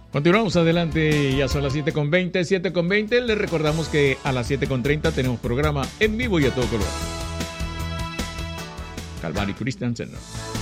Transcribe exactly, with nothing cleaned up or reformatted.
Continuamos adelante, ya son las siete con veinte, siete con veinte. Les recordamos que a las siete con treinta tenemos programa en vivo y a todo color. Calvary Christian Center.